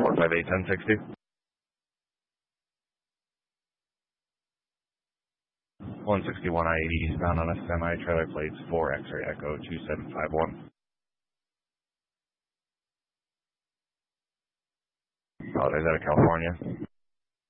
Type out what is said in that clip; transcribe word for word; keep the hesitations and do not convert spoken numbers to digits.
four five eight, ten sixty. one sixty-one I eighty eastbound on a semi, trailer plates four X-ray Echo two seven five one. Oh, there's out of California.